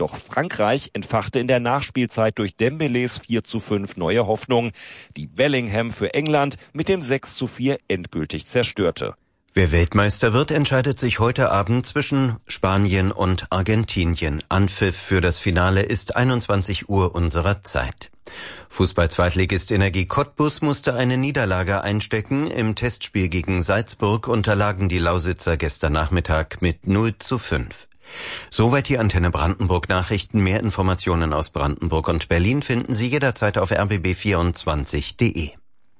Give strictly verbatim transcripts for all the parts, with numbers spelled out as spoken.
Doch Frankreich entfachte in der Nachspielzeit durch Dembélés vier zu fünf neue Hoffnung, die Bellingham für England mit dem sechs zu vier endgültig zerstörte. Wer Weltmeister wird, entscheidet sich heute Abend zwischen Spanien und Argentinien. Anpfiff für das Finale ist einundzwanzig Uhr unserer Zeit. Fußball-Zweitligist Energie Cottbus musste eine Niederlage einstecken. Im Testspiel gegen Salzburg unterlagen die Lausitzer gestern Nachmittag mit null zu fünf. Soweit die Antenne Brandenburg Nachrichten. Mehr Informationen aus Brandenburg und Berlin finden Sie jederzeit auf r b b vierundzwanzig punkt de.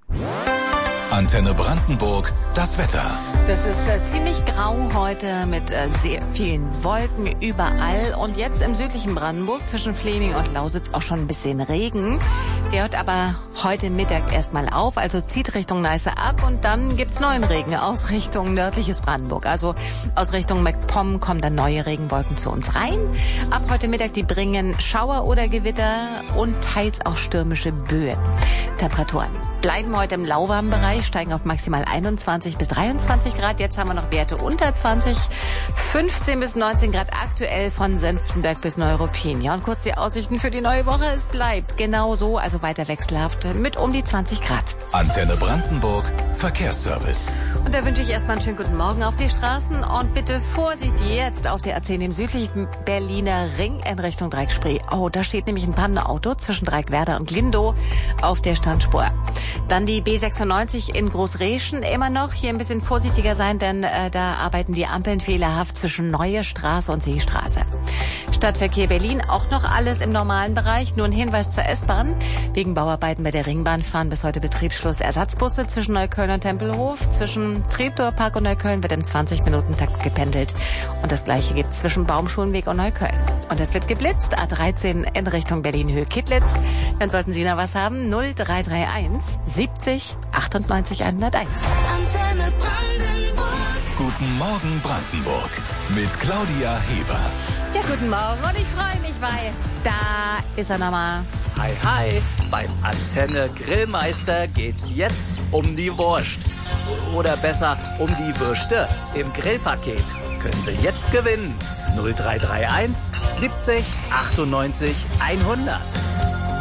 Antenne Brandenburg, das Wetter. Das ist äh, ziemlich grau heute mit äh, sehr vielen Wolken überall. Und jetzt im südlichen Brandenburg zwischen Fleming und Lausitz auch schon ein bisschen Regen. Der hört aber heute Mittag erstmal auf, also zieht Richtung Neiße ab. Und dann gibt's neuen Regen aus Richtung nördliches Brandenburg. Also aus Richtung MacPom kommen dann neue Regenwolken zu uns rein. Ab heute Mittag, die bringen Schauer oder Gewitter und teils auch stürmische Böen. Temperaturen bleiben heute im lauwarmen Bereich, steigen auf maximal einundzwanzig bis dreiundzwanzig Grad. Jetzt haben wir noch Werte unter zwanzig, fünfzehn bis neunzehn Grad aktuell von Senftenberg bis Neuruppin. Ja, und kurz die Aussichten für die neue Woche. Es bleibt genau so, also weiter wechselhaft mit um die zwanzig Grad. Antenne Brandenburg, Verkehrsservice. Und da wünsche ich erstmal einen schönen guten Morgen auf die Straßen und bitte Vorsicht jetzt auf der A zehn im südlichen Berliner Ring in Richtung Dreieckspree. Oh, da steht nämlich ein Pannenauto zwischen Dreieckwerder und Lindow auf der Standspur. Dann die B sechsundneunzig in Großreschen immer noch. Hier ein bisschen vorsichtiger sein, denn äh, da arbeiten die Ampeln fehlerhaft zwischen Neue Straße und Seestraße. Stadtverkehr Berlin auch noch alles im normalen Bereich. Nur ein Hinweis zur S-Bahn. Wegen Bauarbeiten bei der Ringbahn fahren bis heute Betriebsschluss Ersatzbusse zwischen Neukölln und Tempelhof. Zwischen Treptower Park und Neukölln wird im zwanzig Minuten Takt gependelt. Und das gleiche gibt es zwischen Baumschulenweg und Neukölln. Und es wird geblitzt. A dreizehn in Richtung Berlin-Höhe-Kittlitz. Dann sollten Sie noch was haben. null drei drei eins siebzig achtundneunzig hunderteins. Antenne Brandenburg. Guten Morgen Brandenburg mit Claudia Heber. Ja, guten Morgen und ich freue mich, weil da ist er nochmal. Hi, hi, beim Antenne Grillmeister geht's jetzt um die Wurst. Oder besser, um die Würste im Grillpaket. Können Sie jetzt gewinnen. null drei drei eins siebzig achtundneunzig hundert.